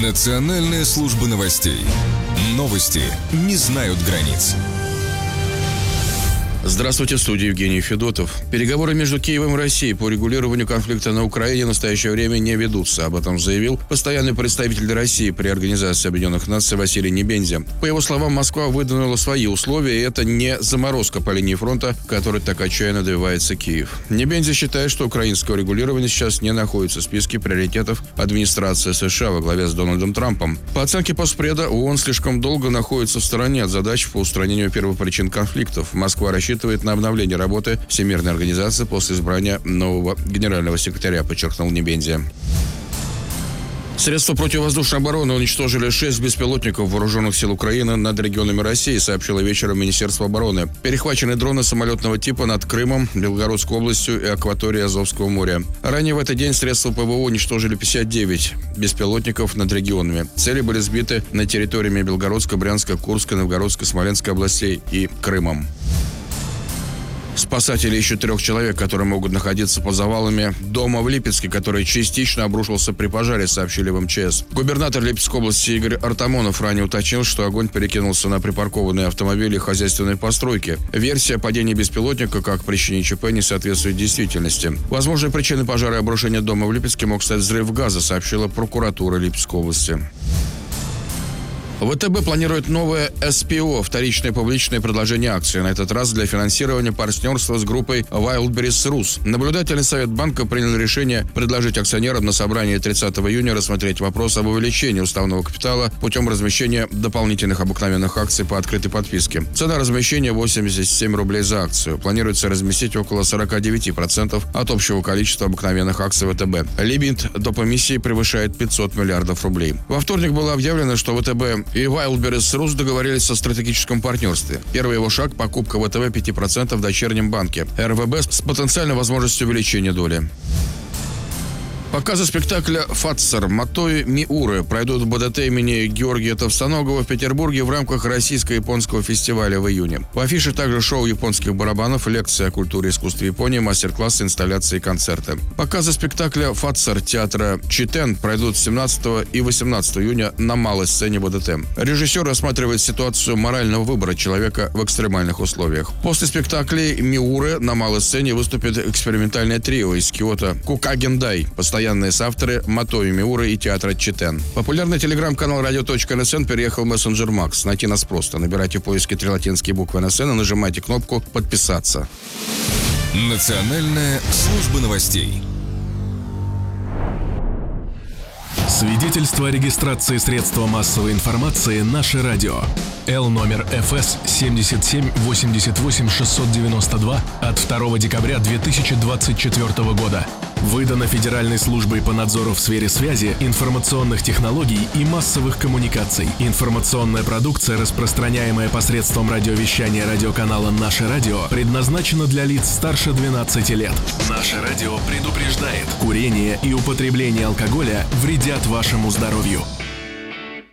Национальная служба новостей. Новости не знают границ. Здравствуйте, в студии Евгений Федотов. Переговоры между Киевом и Россией по регулированию конфликта на Украине в настоящее время не ведутся. Об этом заявил постоянный представитель России при Организации Объединенных Наций Василий Небензя. По его словам, Москва выдвинула свои условия, и это не заморозка по линии фронта, которой так отчаянно добивается Киев. Небензя считает, что украинское регулирование сейчас не находится в списке приоритетов администрации США во главе с Дональдом Трампом. По оценке Постпреда, ООН слишком долго находится в стороне от задач по устранению первопричин конфликтов. Москва рассчитывает на обновление работы Всемирной организации после избрания нового генерального секретаря, подчеркнул Небензя. Средства противовоздушной обороны уничтожили 6 беспилотников вооруженных сил Украины над регионами России, сообщило вечером Министерство обороны. Перехвачены дроны самолетного типа над Крымом, Белгородской областью и акваторией Азовского моря. Ранее в этот день средства ПВО уничтожили 59 беспилотников над регионами. Цели были сбиты на территориями Белгородской, Брянской, Курской, Новгородской, Смоленской областей и Крымом. Спасатели ищут 3 человек, которые могут находиться под завалами дома в Липецке, который частично обрушился при пожаре, сообщили в МЧС. Губернатор Липецкой области Игорь Артамонов ранее уточнил, что огонь перекинулся на припаркованные автомобили и хозяйственные постройки. Версия падения беспилотника как причине ЧП не соответствует действительности. Возможной причиной пожара и обрушения дома в Липецке мог стать взрыв газа, сообщила прокуратура Липецкой области. ВТБ планирует новое СПО – вторичное публичное предложение акций, на этот раз для финансирования партнерства с группой Wildberries Rus. Наблюдательный совет банка принял решение предложить акционерам на собрании 30 июня рассмотреть вопрос об увеличении уставного капитала путем размещения дополнительных обыкновенных акций по открытой подписке. Цена размещения 87 рублей за акцию. Планируется разместить около 49% от общего количества обыкновенных акций ВТБ. Лимит до эмиссии превышает 500 миллиардов рублей. Во вторник было объявлено, что ВТБ и Wildberries Rus договорились о стратегическом партнерстве. Первый его шаг – покупка ВТБ 5% в дочернем банке РВБ с потенциальной возможностью увеличения доли. Показы спектакля «Фацер. Матои Миуры» пройдут в БДТ имени Георгия Товстоногова в Петербурге в рамках Российско-японского фестиваля в июне. В афише также шоу японских барабанов, лекции о культуре и искусстве Японии, мастер-классы, инсталляции и концерты. Показы спектакля «Фацер» театра Читэн пройдут 17 и 18 июня на малой сцене БДТ. Режиссер рассматривает ситуацию морального выбора человека в экстремальных условиях. После спектаклей «Миуры» на малой сцене выступит экспериментальное трио из Киото «Кукагендай», постоянные соавторы Матои Миуры и театра Читэн. Популярный телеграм-канал radio.nsn переехал в мессенджер Макс. Найти нас просто. Набирайте в поиске 3 латинские буквы НСН и нажимайте кнопку «Подписаться». Национальная служба новостей. Свидетельство о регистрации средства массовой информации «Наше радио». Л номер ФС 77-88-692 от 2 декабря 2024 года. Выдано Федеральной службой по надзору в сфере связи, информационных технологий и массовых коммуникаций. Информационная продукция, распространяемая посредством радиовещания радиоканала «Наше радио», предназначена для лиц старше 12 лет. «Наше радио» предупреждает: курение и употребление алкоголя вредят вашему здоровью.